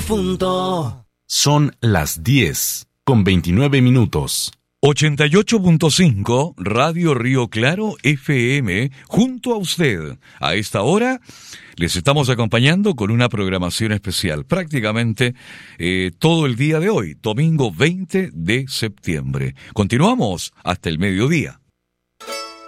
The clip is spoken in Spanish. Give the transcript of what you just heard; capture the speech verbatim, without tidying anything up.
difunto. Son las diez con veintinueve minutos. ochenta y ocho punto cinco Radio Río Claro F M, junto a usted. A esta hora les estamos acompañando con una programación especial, prácticamente eh, todo el día de hoy, domingo veinte de septiembre. Continuamos hasta el mediodía.